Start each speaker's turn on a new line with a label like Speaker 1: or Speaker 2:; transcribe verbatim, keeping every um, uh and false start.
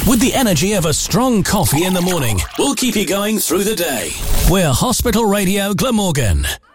Speaker 1: With the energy of a strong coffee in the morning, we'll keep you going through the day. We're Hospital Radio Glamorgan.